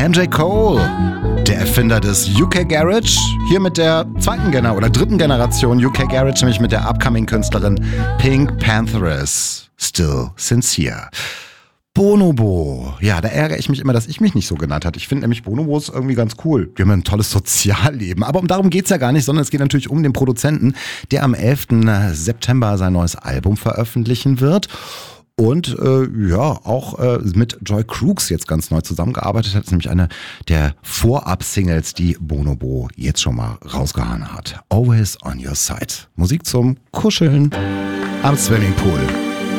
MJ Cole, der Erfinder des UK Garage, hier mit der dritten Generation UK Garage, nämlich mit der Upcoming-Künstlerin Pink Pantheress, Still Sincere. Bonobo. Ja, da ärgere ich mich immer, dass ich mich nicht so genannt habe. Ich finde nämlich Bonobos irgendwie ganz cool. Die haben ein tolles Sozialleben. Aber darum geht's ja gar nicht, sondern es geht natürlich um den Produzenten, der am 11. September sein neues Album veröffentlichen wird. Und auch mit Joy Crooks jetzt ganz neu zusammengearbeitet hat. Das ist nämlich eine der Vorab-Singles, die Bonobo jetzt schon mal rausgehauen hat. Always on your side. Musik zum Kuscheln am Swimmingpool.